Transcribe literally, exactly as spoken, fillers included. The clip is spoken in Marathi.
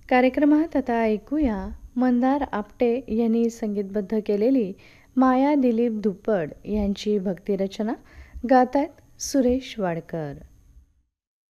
कार्यक्रमात आता ऐकूया मंदार आपटे यांनी संगीतबद्ध केलेली माया दिलीप धुप्पड यांची भक्तिरचना. गातायत सुरेश वाडकर.